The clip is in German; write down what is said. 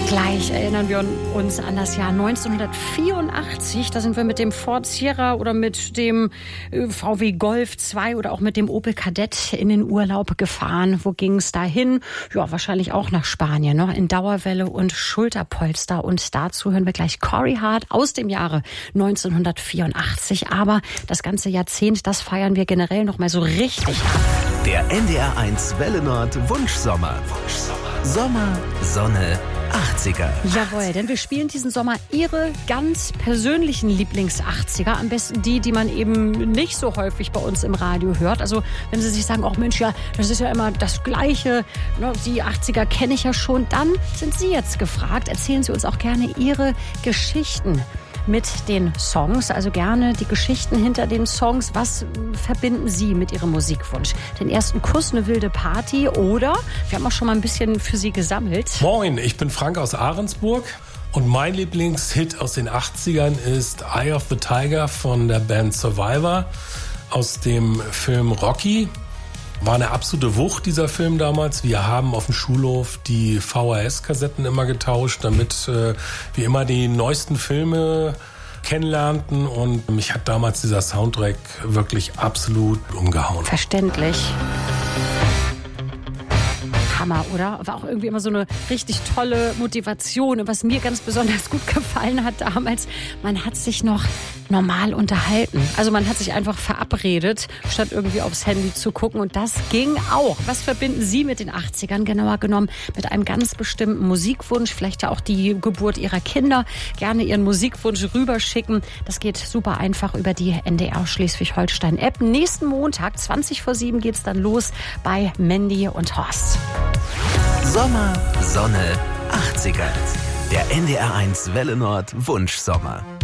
Gleich erinnern wir uns an das Jahr 1984. Da sind wir mit dem Ford Sierra oder mit dem VW Golf 2 oder auch mit dem Opel Kadett in den Urlaub gefahren. Wo ging es da hin? Ja, wahrscheinlich auch nach Spanien, ne? In Dauerwelle und Schulterpolster. Und dazu hören wir gleich Corey Hart aus dem Jahre 1984. Aber das ganze Jahrzehnt, das feiern wir generell noch mal so richtig. Der NDR1 Welle Nord Wunschsommer. Sommer, Sonne, 80er. Jawohl, denn wir spielen diesen Sommer Ihre ganz persönlichen Lieblings-80er. Am besten die man eben nicht so häufig bei uns im Radio hört. Also wenn Sie sich sagen, ach Mensch, ja, das ist ja immer das Gleiche. Die 80er kenne ich ja schon. Dann sind Sie jetzt gefragt. Erzählen Sie uns auch gerne Ihre Geschichten mit den Songs, also gerne die Geschichten hinter den Songs. Was verbinden Sie mit Ihrem Musikwunsch? Den ersten Kuss, eine wilde Party oder, wir haben auch schon mal ein bisschen für Sie gesammelt. Moin, ich bin Frank aus Ahrensburg und mein Lieblingshit aus den 80ern ist Eye of the Tiger von der Band Survivor aus dem Film Rocky. War eine absolute Wucht, dieser Film damals. Wir haben auf dem Schulhof die VHS-Kassetten immer getauscht, damit wir immer die neuesten Filme kennenlernten. Und mich hat damals dieser Soundtrack wirklich absolut umgehauen. Verständlich. Hammer, oder? War auch irgendwie immer so eine richtig tolle Motivation. Und was mir ganz besonders gut gefallen hat damals, man hat sich noch normal unterhalten. Also man hat sich einfach verabredet, statt irgendwie aufs Handy zu gucken. Und das ging auch. Was verbinden Sie mit den 80ern? Genauer genommen mit einem ganz bestimmten Musikwunsch. Vielleicht ja auch die Geburt Ihrer Kinder. Gerne Ihren Musikwunsch rüberschicken. Das geht super einfach über die NDR Schleswig-Holstein-App. Nächsten Montag, 6:20 geht's dann los bei Mandy und Horst. Sommer, Sonne, 80er. Der NDR1 Welle Nord Wunschsommer.